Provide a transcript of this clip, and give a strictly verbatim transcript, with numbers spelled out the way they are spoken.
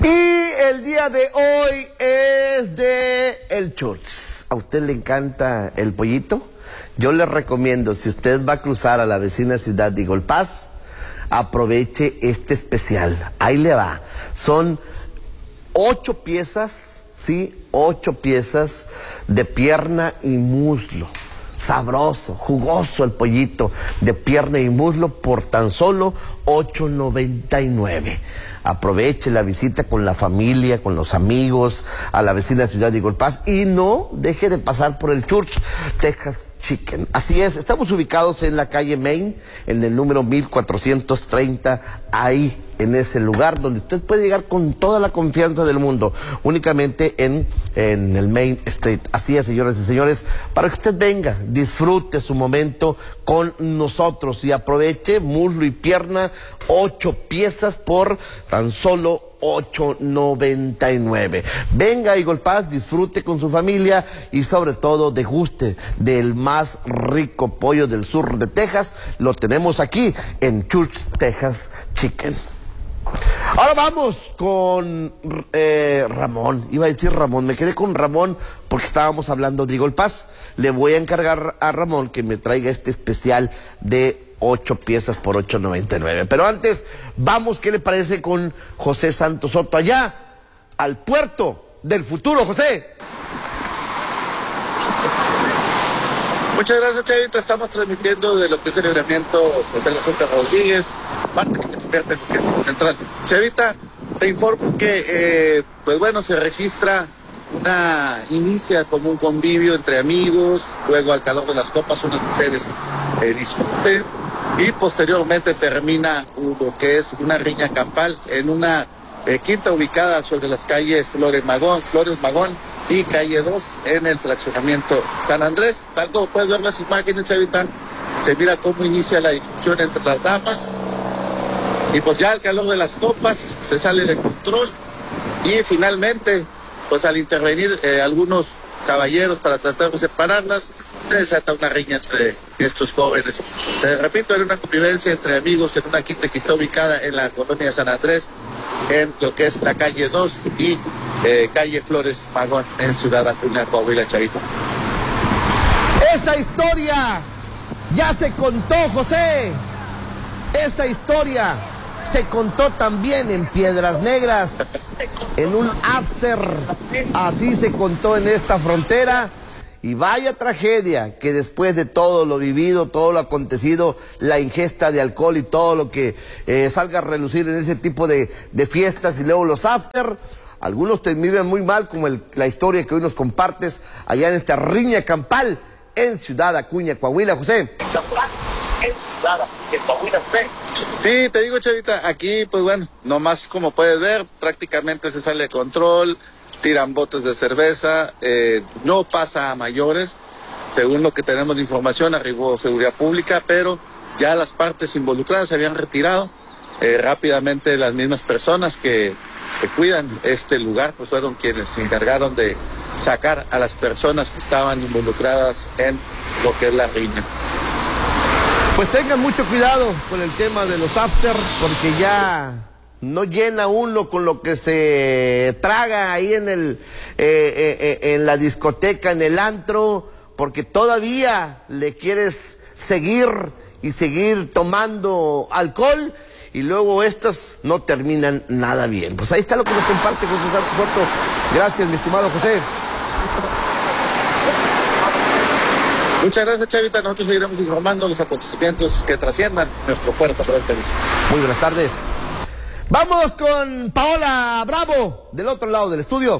Y el día de hoy es de el Church. ¿A usted le encanta el pollito? Yo le recomiendo, si usted va a cruzar a la vecina ciudad de Eagle Pass, aproveche este especial. Ahí le va. Son ocho piezas, sí, ocho piezas de pierna y muslo. Sabroso, jugoso el pollito de pierna y muslo por tan solo ocho noventa y nueve. Aproveche la visita con la familia, con los amigos, a la vecina ciudad de Eagle Pass y no deje de pasar por el Church Texas Chicken. Así es, estamos ubicados en la calle Main, en el número mil cuatrocientos treinta, ahí en ese lugar donde usted puede llegar con toda la confianza del mundo, únicamente en, en el Main Street. Así es, señoras y señores, para que usted venga, disfrute su momento con nosotros y aproveche muslo y pierna, ocho piezas por tan solo ocho noventa y nueve. Venga a Eagle Pass, disfrute con su familia y sobre todo deguste del más rico pollo del sur de Texas. Lo tenemos aquí en Church Texas Chicken. Ahora vamos con eh, Ramón. Iba a decir Ramón, me quedé con Ramón porque estábamos hablando de Eagle Pass. Le voy a encargar a Ramón que me traiga este especial de ocho piezas por ocho noventa y nueve. Pero antes, vamos, ¿qué le parece con José Santos Soto? Allá, al puerto del futuro, José. Muchas gracias, Chavito. Estamos transmitiendo de lo que es el libramiento de la Junta Rodríguez, parte que se convierte en lo que es central. Chavita, te informo que, eh, pues bueno, se registra una, inicia como un convivio entre amigos, luego al calor de las copas, unos ustedes eh, disfruten, y posteriormente termina lo que es una riña campal en una eh, quinta ubicada sobre las calles Flores Magón, Flores Magón y calle dos en el fraccionamiento San Andrés. Tanto puedes ver las imágenes, Chavita, se mira cómo inicia la discusión entre las damas y pues ya al calor de las copas se sale de control y finalmente pues al intervenir eh, algunos caballeros para tratar de separarlas, se desata una riña entre estos jóvenes. Te repito, era una convivencia entre amigos en una quinta que está ubicada en la colonia San Andrés, en lo que es la calle dos y eh, calle Flores Magón, en Ciudad Acuña, Coahuila, Chavito. Esa historia ya se contó, José. Esa historia se contó también en Piedras Negras, en un after. Así se contó en esta frontera. Y vaya tragedia que después de todo lo vivido, todo lo acontecido, la ingesta de alcohol y todo lo que eh, salga a relucir en ese tipo de, de fiestas y luego los after, algunos terminan muy mal, como el, la historia que hoy nos compartes allá en esta riña campal en Ciudad Acuña, Coahuila, José. Sí, te digo, Chavita, aquí pues bueno, nomás como puedes ver, prácticamente se sale de control, tiran botes de cerveza, eh, no pasa a mayores, según lo que tenemos de información, arribó seguridad pública, pero ya las partes involucradas se habían retirado, eh, rápidamente las mismas personas que, que cuidan este lugar, pues fueron quienes se encargaron de sacar a las personas que estaban involucradas en lo que es la riña. Pues tengan mucho cuidado con el tema de los after, porque ya no llena uno con lo que se traga ahí en el eh, eh, en la discoteca, en el antro, porque todavía le quieres seguir y seguir tomando alcohol y luego estas no terminan nada bien. Pues ahí está lo que nos comparte José Santos Soto. Gracias, mi estimado José. Muchas gracias, Chavita. Nosotros seguiremos informando los acontecimientos que trasciendan nuestro puerto fronterizo. Muy buenas tardes. Vamos con Paola Bravo, del otro lado del estudio.